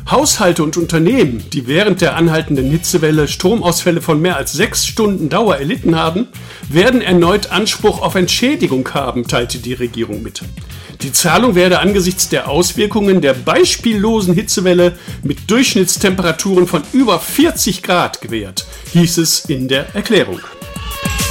Haushalte und Unternehmen, die während der anhaltenden Hitzewelle Stromausfälle von mehr als 6 Stunden Dauer erlitten haben, werden erneut Anspruch auf Entschädigung haben, teilte die Regierung mit. Die Zahlung werde angesichts der Auswirkungen der beispiellosen Hitzewelle mit Durchschnittstemperaturen von über 40 Grad gewährt, hieß es in der Erklärung.